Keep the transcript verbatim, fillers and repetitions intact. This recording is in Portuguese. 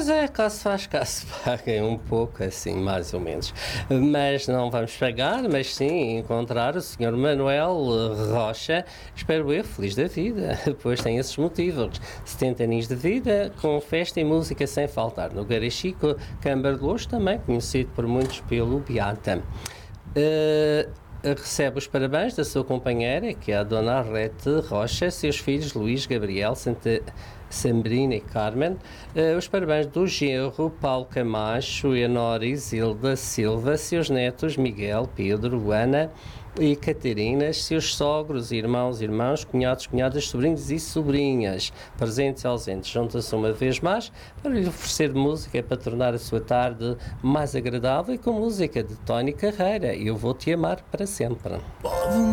Pois é, caso faz, caso paguem um pouco, assim, mais ou menos. Mas não vamos pagar, mas sim encontrar o senhor Manuel Rocha, espero eu, feliz da vida, pois tem esses motivos. setenta anos de vida, com festa e música sem faltar. No Garachico, Câmara de Lourdes, também conhecido por muitos pelo Beata. Uh, recebe os parabéns da sua companheira, que é a Dona Arlete Rocha, seus filhos Luís, Gabriel, Santa... Sambrina e Carmen, uh, os parabéns do genro Paulo Camacho, Enora Isilda Silva, seus netos Miguel, Pedro, Ana e Catarina, seus sogros, irmãos, irmãos, cunhados, cunhadas, sobrinhos e sobrinhas, presentes e ausentes. Juntam-se uma vez mais para lhe oferecer música para tornar a sua tarde mais agradável, e com música de Tony Carreira, Eu Vou Te Amar para Sempre.